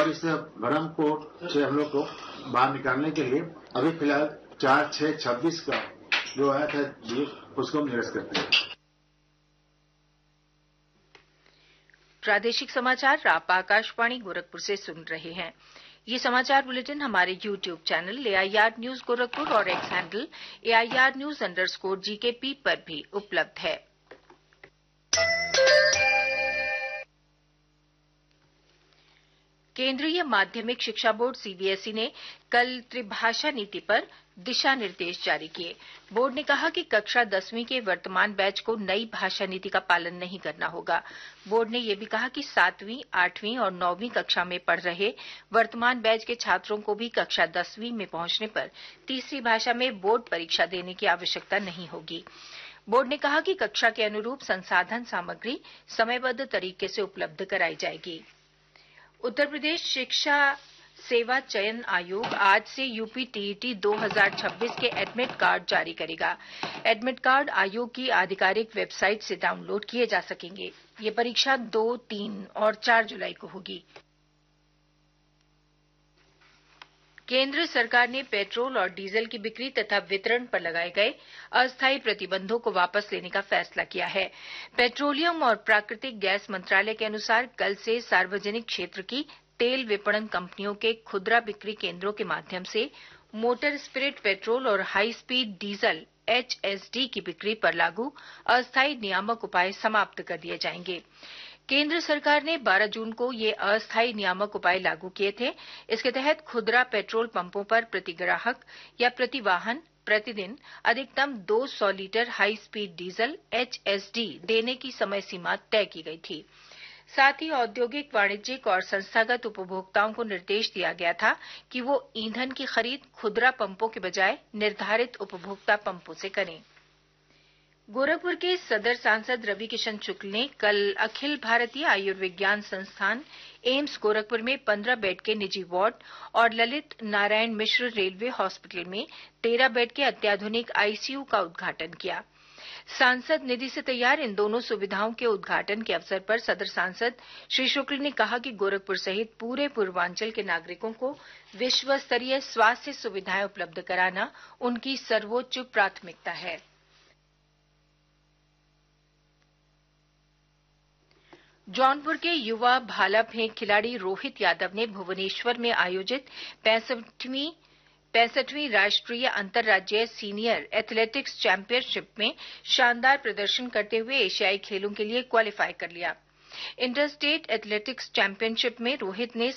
और इस भ्रम को से हम लोग को बाहर निकालने के लिए अभी फिलहाल 4/6/26 का जो आया था उसको हम निरस्त करते हैं। प्रादेशिक समाचार आप आकाशवाणी गोरखपुर से सुन रहे हैं। ये समाचार बुलेटिन हमारे YouTube channel AIR news Gorakhpur और एक्स हैंडल AIR News_GKP पर भी उपलब्ध है। केंद्रीय माध्यमिक शिक्षा बोर्ड CBSE ने कल त्रिभाषा नीति पर दिशा निर्देश जारी किए। बोर्ड ने कहा कि कक्षा 10वीं के वर्तमान बैच को नई भाषा नीति का पालन नहीं करना होगा। बोर्ड ने यह भी कहा कि 7वीं, 8वीं और 9वीं कक्षा में पढ़ रहे वर्तमान बैच के छात्रों को भी कक्षा 10वीं में पहुंचने पर तीसरी भाषा में बोर्ड परीक्षा देने की आवश्यकता नहीं होगी। बोर्ड ने कहा कि कक्षा के अनुरूप संसाधन सामग्री समयबद्ध तरीके से उपलब्ध कराई जाएगी। उत्तर प्रदेश शिक्षा सेवा चयन आयोग आज से यूपी टीईटी 2026 के एडमिट कार्ड जारी करेगा। एडमिट कार्ड आयोग की आधिकारिक वेबसाइट से डाउनलोड किए जा सकेंगे। ये परीक्षा 2, 3 और 4 जुलाई को होगी। केंद्र सरकार ने पेट्रोल और डीजल की बिक्री तथा वितरण पर लगाए गए अस्थायी प्रतिबंधों को वापस लेने का फैसला किया है। पेट्रोलियम और प्राकृतिक गैस मंत्रालय के अनुसार कल से सार्वजनिक क्षेत्र की तेल विपणन कंपनियों के खुदरा बिक्री केंद्रों के माध्यम से मोटर स्पिरिट पेट्रोल और हाई स्पीड डीजल HSD की बिक्री पर लागू अस्थायी नियामक उपाय समाप्त कर दिए जाएंगे। केंद्र सरकार ने 12 जून को ये अस्थायी नियामक उपाय लागू किए थे। इसके तहत खुदरा पेट्रोल पंपों पर प्रति ग्राहक या प्रति वाहन प्रतिदिन अधिकतम 200 litre high speed diesel HSD देने की समय सीमा तय की गई थी। साथ ही औद्योगिक, वाणिज्यिक और संस्थागत उपभोक्ताओं को निर्देश दिया गया था कि वो ईंधन की खरीद खुदरा पंपों के बजाय निर्धारित उपभोक्ता पंपों से करें। गोरखपुर के सदर सांसद रवि किशन शुक्ल ने कल अखिल भारतीय आयुर्विज्ञान संस्थान एम्स गोरखपुर में 15 बेड के निजी वार्ड और ललित नारायण मिश्र रेलवे हॉस्पिटल में 13 बेड के अत्याधुनिक ICU का उद्घाटन किया। सांसद निधि से तैयार इन दोनों सुविधाओं के उद्घाटन के अवसर पर सदर सांसद श्री शुक्ल ने कहा कि गोरखपुर सहित पूरे पूर्वांचल के नागरिकों को विश्व स्तरीय स्वास्थ्य सुविधाएं उपलब्ध कराना उनकी सर्वोच्च प्राथमिकता है। जौनपुर के युवा भाला फेंक खिलाड़ी रोहित यादव ने भुवनेश्वर में आयोजित 65वीं राष्ट्रीय अंतर्राज्यीय सीनियर एथलेटिक्स चैंपियनशिप में शानदार प्रदर्शन करते हुए एशियाई खेलों के लिए क्वालीफाई कर लिया। इंटर स्टेट एथलेटिक्स चैंपियनशिप में रोहित ने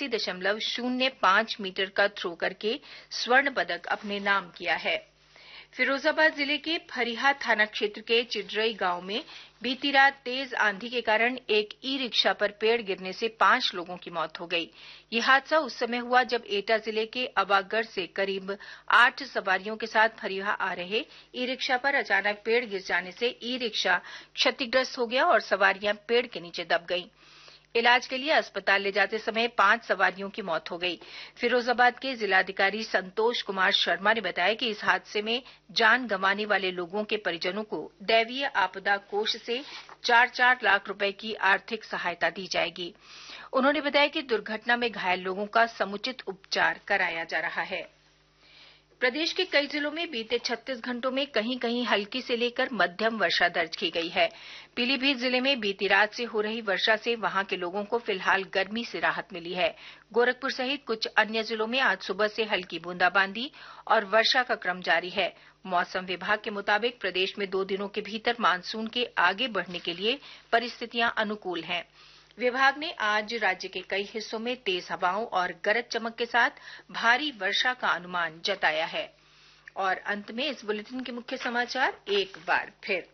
87.05 मीटर का थ्रो करके स्वर्ण पदक अपने नाम किया है। फिरोजाबाद जिले के फरीहा थाना क्षेत्र के चिडरई गांव में बीती रात तेज आंधी के कारण एक ई-रिक्शा पर पेड़ गिरने से 5 लोगों की मौत हो गई। ये हादसा उस समय हुआ जब एटा जिले के अबागढ़ से करीब 8 सवारियों के साथ फरीहा आ रहे ई-रिक्शा पर अचानक पेड़ गिर जाने से ई-रिक्शा क्षतिग्रस्त हो गया और सवारियां पेड़ के नीचे दब गईं। इलाज के लिए अस्पताल ले जाते समय 5 सवारियों की मौत हो गई। फिरोजाबाद के जिलाधिकारी संतोष कुमार शर्मा ने बताया कि इस हादसे में जान गंवाने वाले लोगों के परिजनों को दैवीय आपदा कोष से 4-4 लाख रुपए की आर्थिक सहायता दी जाएगी। उन्होंने बताया कि दुर्घटना में घायल लोगों का समुचित उपचार कराया जा रहा है। प्रदेश के कई जिलों में बीते 36 घंटों में कहीं कहीं हल्की से लेकर मध्यम वर्षा दर्ज की गई है। पीलीभीत जिले में बीती रात से हो रही वर्षा से वहां के लोगों को फिलहाल गर्मी से राहत मिली है। गोरखपुर सहित कुछ अन्य जिलों में आज सुबह से हल्की बूंदाबांदी और वर्षा का क्रम जारी है। मौसम विभाग के मुताबिक प्रदेश में 2 दिनों के भीतर मानसून के आगे बढ़ने के लिए परिस्थितियां अनुकूल हैं। विभाग ने आज राज्य के कई हिस्सों में तेज हवाओं और गरज चमक के साथ भारी वर्षा का अनुमान जताया है। और अंत में इस बुलेटिन के मुख्य समाचार एक बार फिर।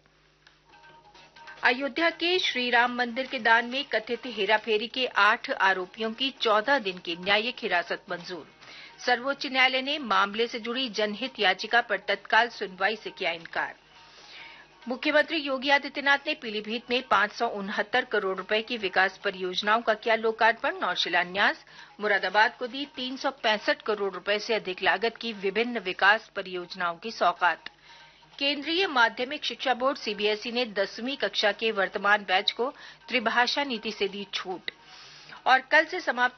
अयोध्या के श्री राम मंदिर के दान में कथित हेराफेरी के 8 आरोपियों की 14 दिन की न्यायिक हिरासत मंजूर। सर्वोच्च न्यायालय ने मामले से जुड़ी जनहित याचिका पर तत्काल सुनवाई से किया इनकार। मुख्यमंत्री योगी आदित्यनाथ ने पीलीभीत में 569 करोड़ रुपए की विकास परियोजनाओं का किया लोकार्पण और शिलान्यास। मुरादाबाद को दी 365 करोड़ रुपए से अधिक लागत की विभिन्न विकास परियोजनाओं की सौगात। केंद्रीय माध्यमिक शिक्षा बोर्ड CBSE ने 10वीं कक्षा के वर्तमान बैच को त्रिभाषा नीति से दी छूट। और कल से समाप्त